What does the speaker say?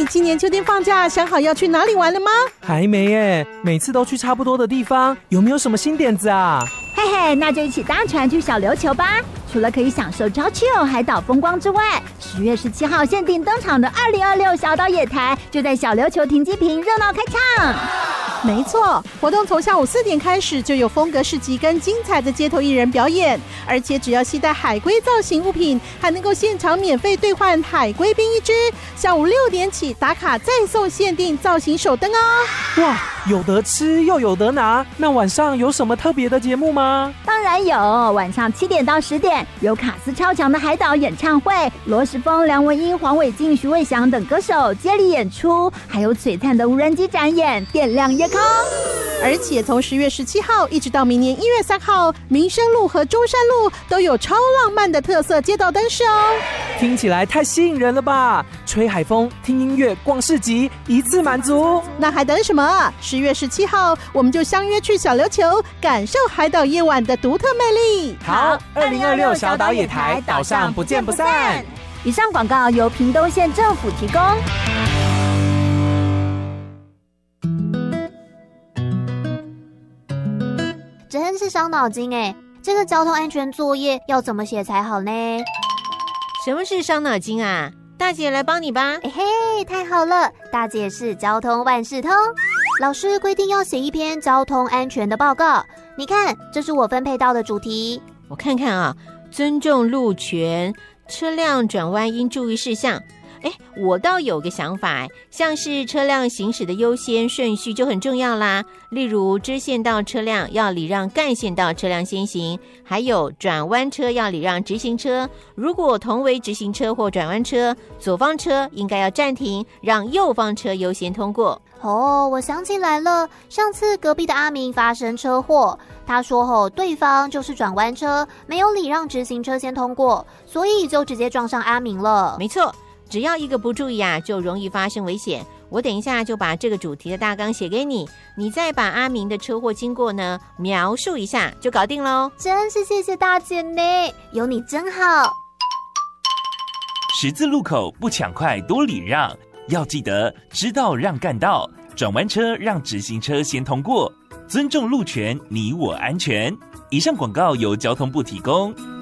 你今年秋天放假想好要去哪里玩了吗？ 还没耶，每次都去差不多的地方，有没有什么新点子啊？ 嘿嘿，那就一起搭船去小琉球吧。除了可以享受超 chill 海岛风光之外，10月17号限定登场的2026小岛野台就在小琉球停机坪热闹开场。 没错，活动从下午4点开始，就有风格市集跟精彩的街头艺人表演，而且只要携带海龟造型物品，还能够现场免费兑换海龟冰1只。下午6点起打卡再送限定造型手灯哦！ 哇，有得吃又有得拿，那晚上有什么特别的节目吗？ 当然有，晚上7点到10点有卡斯超强的海岛演唱会，罗时丰、梁文音、黄伟晋、徐伟翔等歌手接力演出，还有璀璨的无人机展演，电亮夜空。 而且从10月17号一直到明年1月3号，民生路和中山路都有超浪漫的特色街道灯饰哦。 听起来太吸引人了吧！吹海风、听音乐、逛市集，一次满足。 那还等什么？10月17号，我们就相约去小琉球，感受海岛夜晚的独特魅力。 好，2026小岛野台，岛上不见不散。 以上广告由屏东县政府提供。 真是伤脑筋哎！这个交通安全作业要怎么写才好呢？ 什么是伤脑筋啊？大姐来帮你吧。 嘿嘿，太好了，大姐是交通万事通。老师规定要写一篇交通安全的报告，你看，这是我分配到的主题。 我看看啊，尊重路权，车辆转弯应注意事项。我倒有个想法，像是车辆行驶的优先顺序就很重要啦。例如支线道车辆要礼让干线道车辆先行，还有转弯车要礼让直行车。如果同为直行车或转弯车，左方车应该要暂停，让右方车优先通过。 哦，我想起来了，上次隔壁的阿明发生车祸，他说对方就是转弯车，没有礼让直行车先通过，所以就直接撞上阿明了。 没错，只要一个不注意啊，就容易发生危险。我等一下就把这个主题的大纲写给你，你再把阿明的车祸经过呢描述一下，就搞定咯。 真是谢谢大姐呢，有你真好。 十字路口不抢快多礼让，要记得知道让干道，转弯车让直行车先通过，尊重路权，你我安全。以上广告由交通部提供。